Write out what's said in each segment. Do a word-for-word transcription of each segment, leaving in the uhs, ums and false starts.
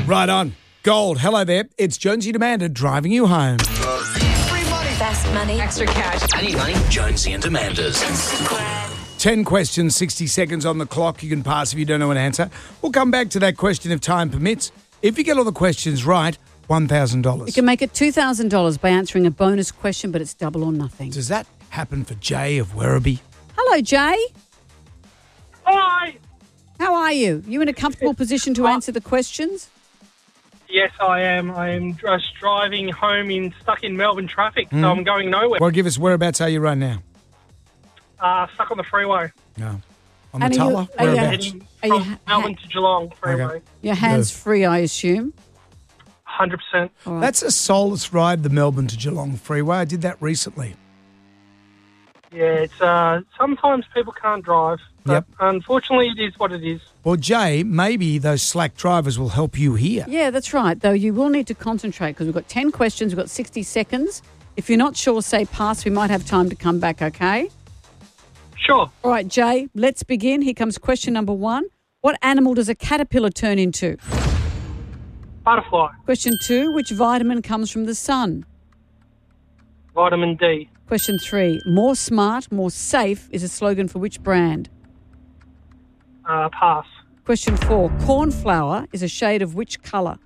Right on. Gold, hello there. It's Jonesy and Amanda driving you home. Free money. Fast money. Extra cash. I need money. Jonesy and Amanda's. ten questions, sixty seconds on the clock. You can pass if you don't know an answer. We'll come back to that question if time permits. If you get all the questions right, one thousand dollars. You can make it two thousand dollars by answering a bonus question, but it's double or nothing. Does that happen for Jay of Werribee? Hello, Jay. Hi. How are you? You in a comfortable position to answer the questions? Yes, I am. I am just driving home in stuck in Melbourne traffic, Mm. so I'm going nowhere. Well, give us whereabouts are you right now? Uh, stuck on the freeway. No. On the And are you- Tulla? are you- Whereabouts? Heading Are you from ha- Melbourne to Geelong freeway. Okay. Your hands free, I assume. one hundred percent. All right. That's a soulless ride, the Melbourne to Geelong freeway. I did that recently. Yeah, it's uh, sometimes people can't drive. But Yep. unfortunately, it is what it is. Well, Jay, maybe those slack drivers will help you here. Yeah, that's right. Though you will need to concentrate because we've got ten questions. We've got sixty seconds. If you're not sure, say pass. We might have time to come back, okay? Sure. All right, Jay, let's begin. Here comes question number one. What animal does a caterpillar turn into? Butterfly. Question two. Which vitamin comes from the sun? Vitamin D. Question three. More smart, more safe is a slogan for which brand? Uh, pass. Question four. Cornflower is a shade of which colour?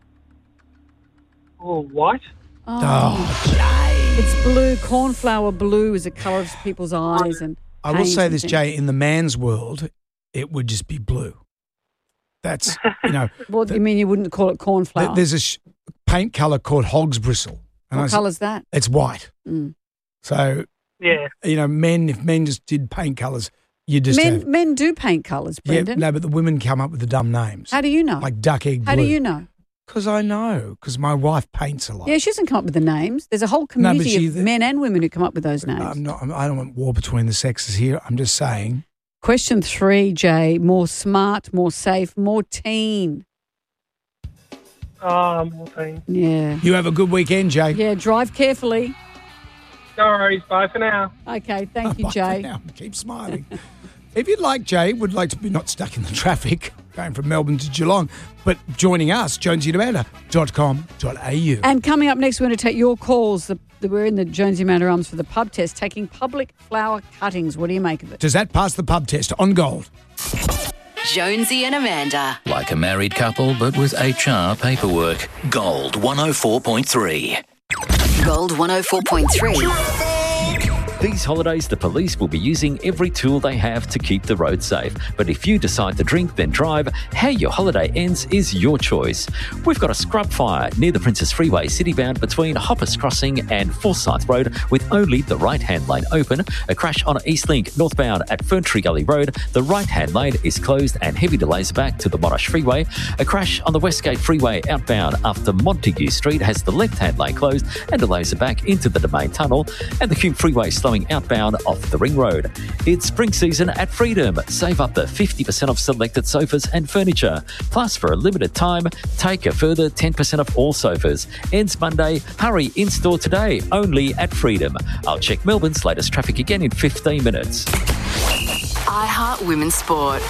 Oh, white. Oh, It's blue. Cornflower blue is a colour of people's eyes. And I will paint say and this, things. Jay, in the man's world, it would just be blue. That's, you know, Well, you mean you wouldn't call it cornflower? th- there's a sh- paint colour called hog's bristle. And I what s- colour's that? It's white. Mm. So, Yeah. you know, men, if men just did paint colours, you just Men have... men do paint colours, Yeah, Brendan. no, but the women come up with the dumb names. How do you know? Like duck egg blue. How do you know? Because I know, because my wife paints a lot. Yeah, she doesn't come up with the names. There's a whole but community she- of men and women who come up with those names. I'm not, I'm, I don't want war between the sexes here. I'm just saying. Question three, Jay. More smart, more safe, more teen. Ah, more thing. Yeah. You have a good weekend, Jay. Yeah, drive carefully. No worries. Bye for now. Okay, thank you, Bye for Jay. now. Keep smiling. If you'd like, Jay, would like to be not stuck in the traffic going from Melbourne to Geelong, but joining us, jonesy and amanda dot com dot a u. And coming up next, we're going to take your calls. The, the, we're in the Jonesy Manor Arms for the pub test, taking public flower cuttings. What do you make of it? Does that pass the pub test on Gold? Jonesy and Amanda. Like a married couple, but with H R paperwork. Gold one oh four point three. Gold one oh four point three. These holidays, the police will be using every tool they have to keep the road safe. But if you decide to drink, then drive, how your holiday ends is your choice. We've got a scrub fire near the Princess Freeway, citybound between Hoppers Crossing and Forsyth Road, with only the right-hand lane open. A crash on Eastlink northbound at Ferntree Gully Road. The right-hand lane is closed and heavy delays back to the Monash Freeway. A crash on the Westgate Freeway outbound after Montague Street has the left-hand lane closed and delays are back into the Domain Tunnel. And the Hume Freeway slowing outbound off the Ring Road. It's spring season at Freedom. Save up to fifty percent off selected sofas and furniture. Plus, for a limited time, take a further ten percent off all sofas. Ends Monday. Hurry in-store today, only at Freedom. I'll check Melbourne's latest traffic again in fifteen minutes. iHeart Women's Sport.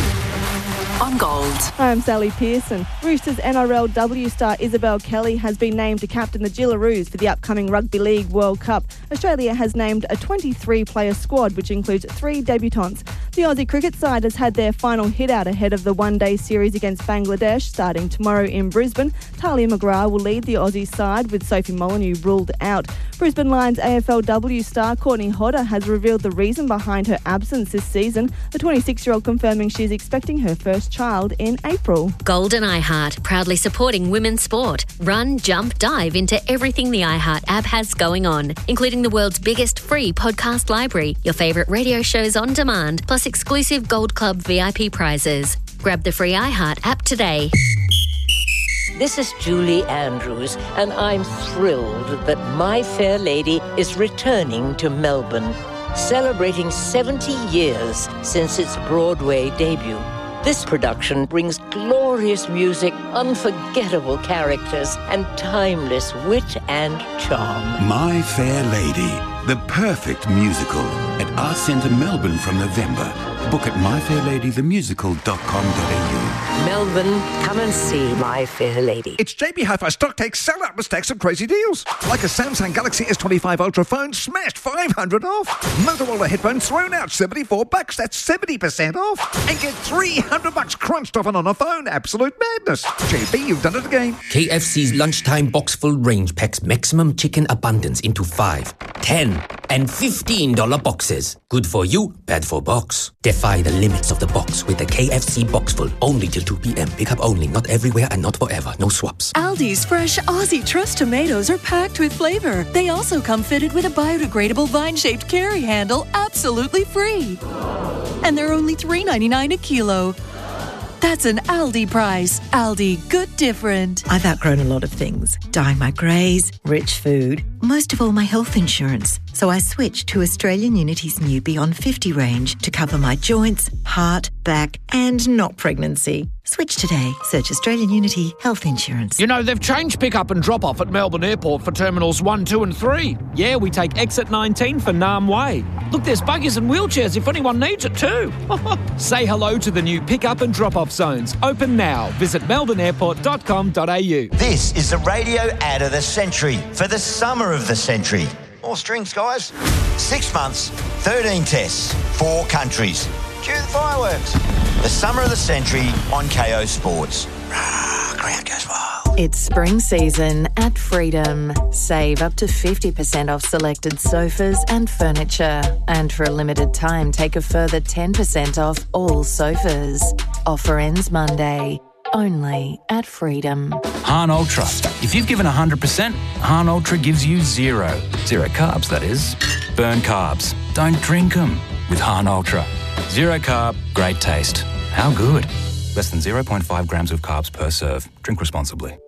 On Gold. Hi, I'm Sally Pearson. Roosters N R L W star Isabel Kelly has been named to captain the Gillaroos for the upcoming Rugby League World Cup. Australia has named a twenty-three player squad, which includes three debutants. The Aussie cricket side has had their final hit out ahead of the one-day series against Bangladesh starting tomorrow in Brisbane. Talia McGrath will lead the Aussie side with Sophie Molyneux ruled out. Brisbane Lions A F L W star Courtney Hodder has revealed the reason behind her absence this season. The twenty-six-year-old confirming she's expecting her first child in April. Gold and iHeart, proudly supporting women's sport. Run, jump, dive into everything the iHeart app has going on, including the world's biggest free podcast library, your favourite radio shows on demand, plus exclusive Gold Club V I P prizes. Grab the free iHeart app today. This is Julie Andrews, and I'm thrilled that My Fair Lady is returning to Melbourne, celebrating seventy years since its Broadway debut. This production brings glorious music, unforgettable characters, and timeless wit and charm. My Fair Lady, the perfect musical at Arts Centre Melbourne from November. Book at my fair lady the musical dot com dot a u. Melbourne, come and see my fair lady. It's J B Hi-Fi Stock Take Sell Out with stacks of crazy deals. Like a Samsung Galaxy S twenty-five Ultra phone smashed five hundred off. Motorola headphones thrown out seventy-four bucks. That's seventy percent off. And get three hundred bucks crunched off and on a phone. Absolute madness. J B, you've done it again. K F C's lunchtime box full range packs maximum chicken abundance into five, ten, and fifteen dollar boxes. Good for you, bad for box. Defy the limits of the box with the K F C box full. Only till two p.m. Pick up only, not everywhere and not forever. No swaps. Aldi's fresh Aussie Trust tomatoes are packed with flavour. They also come fitted with a biodegradable vine-shaped carry handle, absolutely free. And they're only three ninety-nine a kilo. That's an Aldi price. Aldi, good different. I've outgrown a lot of things. Dyeing my greys, rich food, most of all my health insurance. So I switched to Australian Unity's new Beyond fifty range to cover my joints, heart, back and not pregnancy. Switch today. Search Australian Unity Health Insurance. You know, they've changed pick-up and drop-off at Melbourne Airport for Terminals one, two and three. Yeah, we take exit nineteen for Nam Way. Look, there's buggies and wheelchairs if anyone needs it too. Say hello to the new pick-up and drop-off zones. Open now. Visit melbourne airport dot com dot a u. This is the radio ad of the century for the summer of the century. More strings, guys. Six months, thirteen tests, four countries. Cue the fireworks. The summer of the century on K O Sports. Rah, crowd goes wild. It's spring season at Freedom. Save up to fifty percent off selected sofas and furniture. And for a limited time, take a further ten percent off all sofas. Offer ends Monday. Only at Freedom. Han Ultra. If you've given one hundred percent, Han Ultra gives you zero. Zero carbs, that is. Burn carbs. Don't drink them with Han Ultra. Zero carb, great taste. How good? Less than zero point five grams of carbs per serve. Drink responsibly.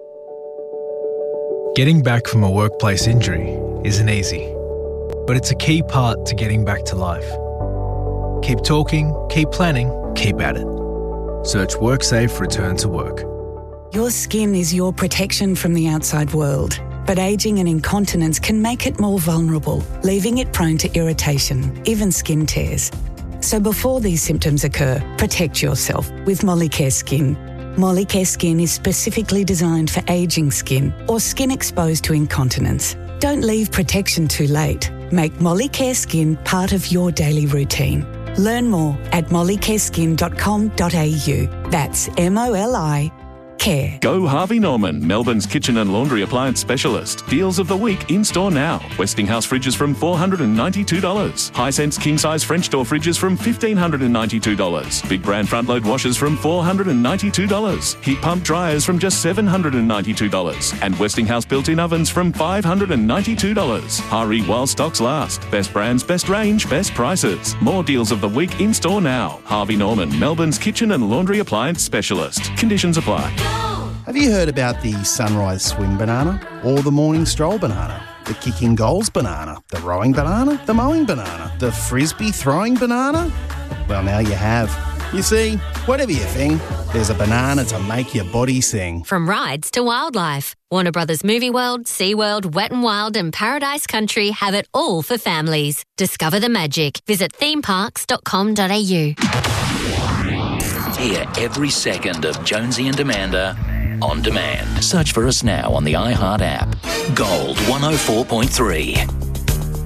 Getting back from a workplace injury isn't easy, but it's a key part to getting back to life. Keep talking, keep planning, keep at it. Search WorkSafe Return to Work. Your skin is your protection from the outside world, but ageing and incontinence can make it more vulnerable, leaving it prone to irritation, even skin tears. So before these symptoms occur, protect yourself with Molicare Skin. Molicare Skin is specifically designed for ageing skin or skin exposed to incontinence. Don't leave protection too late. Make Molicare Skin part of your daily routine. Learn more at molicare skin dot com dot a u. That's M O L I Care. Go Harvey Norman, Melbourne's kitchen and laundry appliance specialist. Deals of the week in store now. Westinghouse fridges from four hundred ninety-two dollars. Hisense king size French door fridges from one thousand five hundred ninety-two dollars. Big brand front load washers from four hundred ninety-two dollars. Heat pump dryers from just seven hundred ninety-two dollars. And Westinghouse built-in ovens from five hundred ninety-two dollars. Hurry while stocks last. Best brands, best range, best prices. More deals of the week in store now. Harvey Norman, Melbourne's kitchen and laundry appliance specialist. Conditions apply. Have you heard about the sunrise swim banana or the morning stroll banana? The kicking goals banana, the rowing banana, the mowing banana, the frisbee throwing banana? Well, now you have. You see, whatever you think, there's a banana to make your body sing. From rides to wildlife, Warner Brothers Movie World, SeaWorld, Wet n Wild and Paradise Country have it all for families. Discover the magic. Visit theme parks dot com dot a u. Hear every second of Jonesy and Amanda on demand. Search for us now on the iHeart app. Gold one oh four point three.